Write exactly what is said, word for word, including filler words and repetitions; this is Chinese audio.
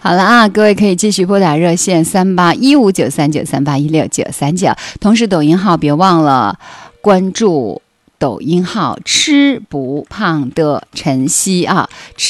好了啊，各位可以继续拨打热线三八一五九三九三八一六九三九，同时抖音号别忘了关注抖音号吃不胖的晨曦啊。